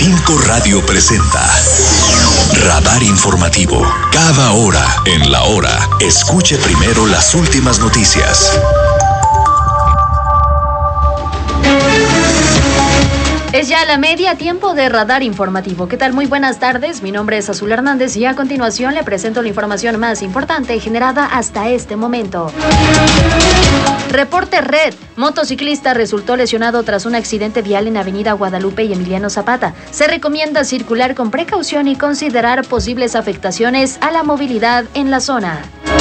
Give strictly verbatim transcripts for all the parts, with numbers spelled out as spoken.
Cinco Radio presenta Radar Informativo. Cada hora, en la hora, escuche primero las últimas noticias. Es ya la media, tiempo de Radar Informativo. ¿Qué tal? Muy buenas tardes, mi nombre es Azul Hernández y a continuación le presento la información más importante generada hasta este momento. Reporte Red. Motociclista resultó lesionado tras un accidente vial en Avenida Guadalupe y Emiliano Zapata. Se recomienda circular con precaución y considerar posibles afectaciones a la movilidad en la zona.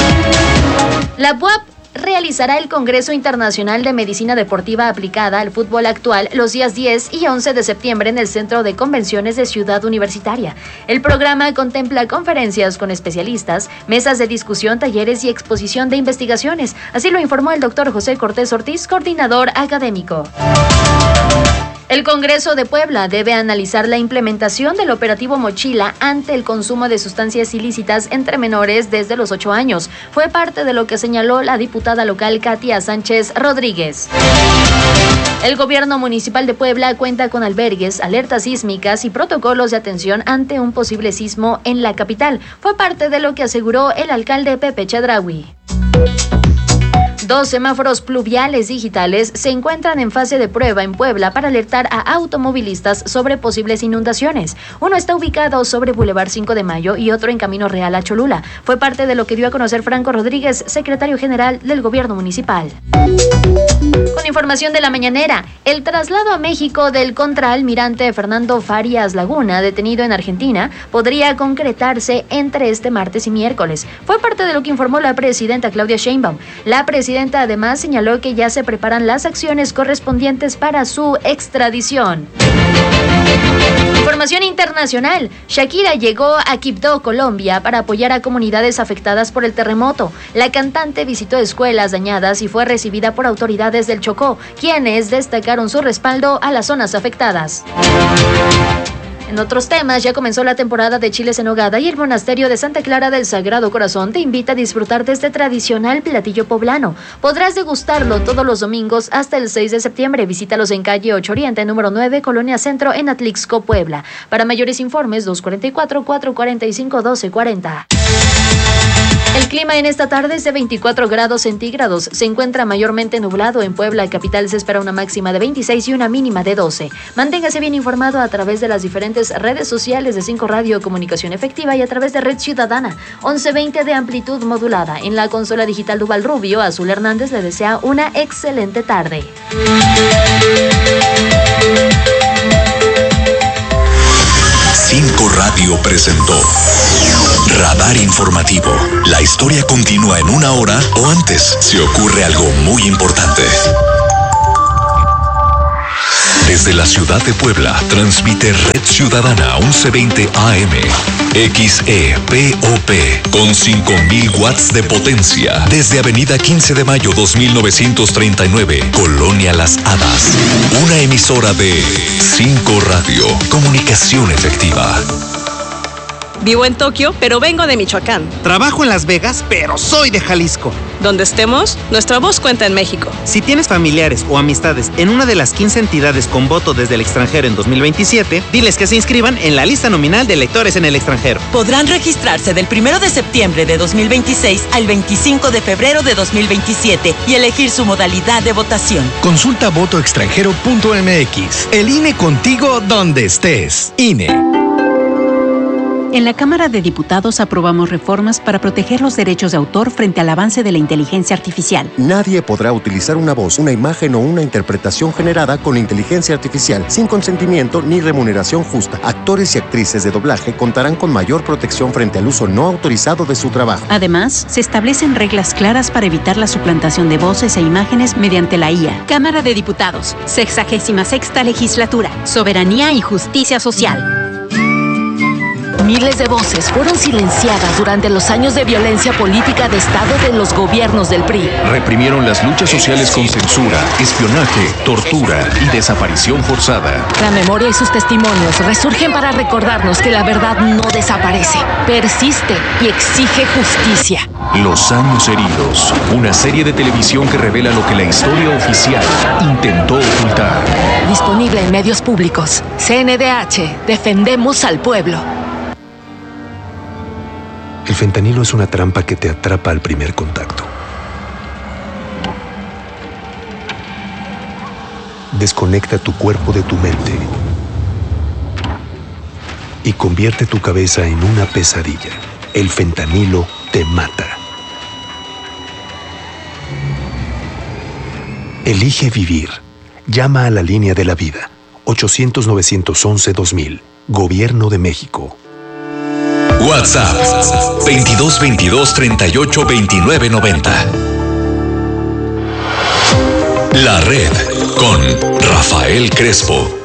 La B U A P realizará el Congreso Internacional de Medicina Deportiva Aplicada al Fútbol Actual los días diez y once de septiembre en el Centro de Convenciones de Ciudad Universitaria. El programa contempla conferencias con especialistas, mesas de discusión, talleres y exposición de investigaciones. Así lo informó el doctor José Cortés Ortiz, coordinador académico. El Congreso de Puebla debe analizar la implementación del operativo Mochila ante el consumo de sustancias ilícitas entre menores desde los ocho años. Fue parte de lo que señaló la diputada local Katia Sánchez Rodríguez. El gobierno municipal de Puebla cuenta con albergues, alertas sísmicas y protocolos de atención ante un posible sismo en la capital. Fue parte de lo que aseguró el alcalde Pepe Chedraui. Dos semáforos pluviales digitales se encuentran en fase de prueba en Puebla para alertar a automovilistas sobre posibles inundaciones. Uno está ubicado sobre Boulevard cinco de Mayo y otro en Camino Real a Cholula. Fue parte de lo que dio a conocer Franco Rodríguez, secretario general del gobierno municipal. Con información de la mañanera, el traslado a México del contraalmirante Fernando Farias Laguna, detenido en Argentina, podría concretarse entre este martes y miércoles. Fue parte de lo que informó la presidenta Claudia Sheinbaum. La presidenta además señaló que ya se preparan las acciones correspondientes para su extradición. Información internacional. Shakira llegó a Quibdó, Colombia, para apoyar a comunidades afectadas por el terremoto. La cantante visitó escuelas dañadas y fue recibida por autoridades del Chocó, quienes destacaron su respaldo a las zonas afectadas. En otros temas, ya comenzó la temporada de chiles en nogada y el monasterio de Santa Clara del Sagrado Corazón te invita a disfrutar de este tradicional platillo poblano. Podrás degustarlo todos los domingos hasta el seis de septiembre. Visítalos en calle ocho Oriente, número nueve, Colonia Centro, en Atlixco, Puebla. Para mayores informes, dos cuatro cuatro, cuatro cuatro cinco, uno dos cuatro cero. El clima en esta tarde es de veinticuatro grados centígrados. Se encuentra mayormente nublado. En Puebla capital se espera una máxima de veintiséis y una mínima de doce. Manténgase bien informado a través de las diferentes redes sociales de Cinco Radio Comunicación Efectiva y a través de Red Ciudadana. once veinte de amplitud modulada. En la consola digital Duval Rubio, Azul Hernández le desea una excelente tarde. Cinco Radio presentó Radar Informativo. La historia continúa en una hora o antes si ocurre algo muy importante. Desde la ciudad de Puebla, transmite Red Ciudadana once veinte A M. X E P O P con cinco mil watts de potencia. Desde Avenida quince de Mayo dos mil novecientos treinta y nueve, Colonia Las Hadas. Una emisora de Cinco Radio. Comunicación efectiva. Vivo en Tokio, pero vengo de Michoacán. Trabajo en Las Vegas, pero soy de Jalisco. Donde estemos, nuestra voz cuenta en México. Si tienes familiares o amistades en una de las quince entidades con voto desde el extranjero en dos mil veintisiete, diles que se inscriban en la lista nominal de electores en el extranjero. Podrán registrarse del primero de septiembre de dos mil veintiséis al veinticinco de febrero de dos mil veintisiete y elegir su modalidad de votación. Consulta voto extranjero punto m x. El I N E contigo donde estés. I N E. En la Cámara de Diputados aprobamos reformas para proteger los derechos de autor frente al avance de la inteligencia artificial. Nadie podrá utilizar una voz, una imagen o una interpretación generada con inteligencia artificial sin consentimiento ni remuneración justa. Actores y actrices de doblaje contarán con mayor protección frente al uso no autorizado de su trabajo. Además, se establecen reglas claras para evitar la suplantación de voces e imágenes mediante la I A. Cámara de Diputados, sexagésima sexta legislatura, soberanía y justicia social. Miles de voces fueron silenciadas durante los años de violencia política de Estado de los gobiernos del P R I. Reprimieron las luchas sociales con censura, espionaje, tortura y desaparición forzada. La memoria y sus testimonios resurgen para recordarnos que la verdad no desaparece, persiste y exige justicia. Los años heridos, una serie de televisión que revela lo que la historia oficial intentó ocultar. Disponible en medios públicos. C N D H, defendemos al pueblo. El fentanilo es una trampa que te atrapa al primer contacto. Desconecta tu cuerpo de tu mente y convierte tu cabeza en una pesadilla. El fentanilo te mata. Elige vivir. Llama a la línea de la vida. ochocientos, novecientos once, dos mil. Gobierno de México. WhatsApp veintidós veintidós treinta y ocho veintinueve noventa. La Red con Rafael Crespo.